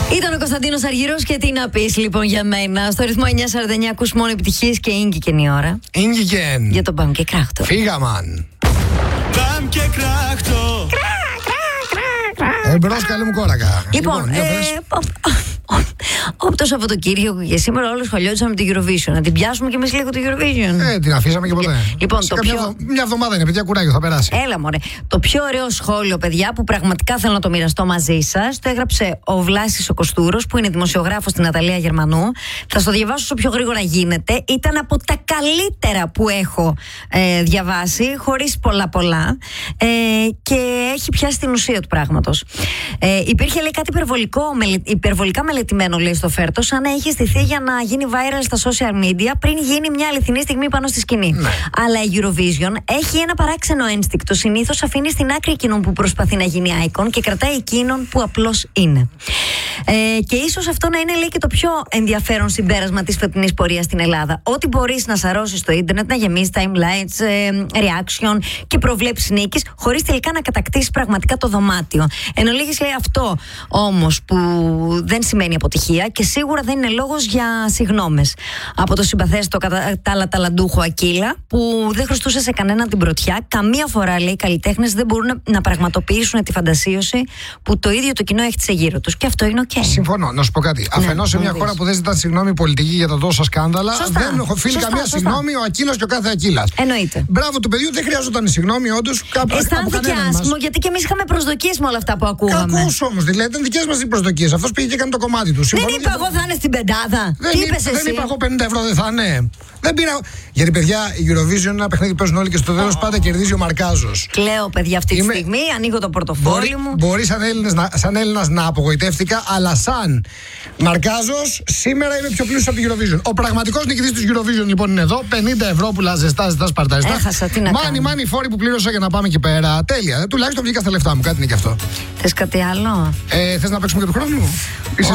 Ήταν ο Κωνσταντίνος Αργυρός και τι να πεις λοιπόν για μένα. Στο ρυθμό 949 ακούς μόνο επιτυχίες και ίνγκικεν η ώρα. Ίνγκικεν. Για τον Μπαμ και Κράχτο. Φύγαμαν. Μπαμ και Κράχτο. Εμπρός καλή μου κόρακα. Λοιπόν, από το Σαββατοκύριακο και σήμερα όλους χαλιόντουσαν με την Eurovision. Να την πιάσουμε κι εμείς λίγο το Eurovision. Την αφήσαμε και ποτέ. Λοιπόν, μια εβδομάδα είναι, παιδιά, κουράγιο, θα περάσει. Έλα μωρέ. Το πιο ωραίο σχόλιο, παιδιά, που πραγματικά θέλω να το μοιραστώ μαζί σας, το έγραψε ο Βλάσης ο Κωστούρος, που είναι δημοσιογράφος στην Αταλία Γερμανού. Θα στο διαβάσω όσο πιο γρήγορα γίνεται. Ήταν από τα καλύτερα που έχω διαβάσει, χωρίς πολλά. Και έχει πιάσει την ουσία του πράγματος. Υπήρχε, λέει, κάτι υπερβολικά μελετημένο, λέει, στο φέρτο, σαν να είχε στηθεί για να γίνει viral στα social media πριν γίνει μια αληθινή στιγμή πάνω στη σκηνή. Ναι. Αλλά η Eurovision έχει ένα παράξενο ένστικτο. Συνήθως αφήνει στην άκρη εκείνον που προσπαθεί να γίνει icon και κρατάει εκείνον που απλώς είναι. Και ίσως αυτό να είναι, λέει, και το πιο ενδιαφέρον συμπέρασμα της φετινής πορείας στην Ελλάδα. Ό,τι μπορείς να σαρώσεις στο ίντερνετ, να γεμίσεις timelines, reaction και προβλέψεις νίκης, χωρίς τελικά να κατακτήσεις πραγματικά το δωμάτιο. Εν ολίγης, λέει, αυτό όμως που δεν σημαίνει αποτυχία και σίγουρα δεν είναι λόγος για συγγνώμες. Από το συμπαθέστο ταλαντούχο Ακύλα, που δεν χρωστούσε σε κανέναν την πρωτιά. Καμία φορά, λέει, οι καλλιτέχνες δεν μπορούν να πραγματοποιήσουν τη φαντασίωση που το ίδιο το κοινό έχει γύρω τους. Και αυτό είναι οκ. Συμφωνώ. Να σου πω κάτι. Αφενός σε μια χώρα που δεν ζητά συγγνώμη πολιτική για τα τόσα σκάνδαλα, δεν οφείλει καμία συγγνώμη ο Ακύλας και ο κάθε Ακύλας. Εννοείται. Μπράβο του παιδιού, δεν χρειάζονταν η συγγνώμη, όντως. Αισθάνθηκε άσχημο, γιατί και εμείς είχαμε προσδοκίες με όλα αυτά που ακούγαμε. Κακούς όμως, δηλαδή ήταν δικές μας οι προσδοκίες. Αυτός πήγε και έκανε το κομμάτι του. Δεν είπα εγώ θα είναι στην πεντάδα. Τι είπες εσύ? Δεν είπα εγώ 50 ευρώ δεν θα είναι. Δεν πήρα. Γιατί, παιδιά, η Eurovision είναι ένα παιχνίδι που παίζουν όλοι και στο τέλος πάντα κερδίζει ο Μαρκάζος. Κλαίω, παιδιά, αυτή τη στιγμή. Ανοίγω το πορτοφόλι μου. Μπορεί σαν Έλληνας να απογοητεύτηκα, αλλά σαν Μαρκάζος σήμερα είμαι πιο πλούσιος από την Eurovision. Ο πραγματικός νικητής της Eurovision λοιπόν είναι εδώ. 50 ευρώ που ζεστά, σπαρταριστά. Έχασα, τι να κάνω. Μάνι, φόροι που πλήρωσα για να πάμε εκεί πέρα. Τέλεια. Τουλάχιστον βγήκα στα λεφτά μου. Κάτι είναι και αυτό. Θες κάτι άλλο? Θες να παίξουμε και του χρόνου? Είσαι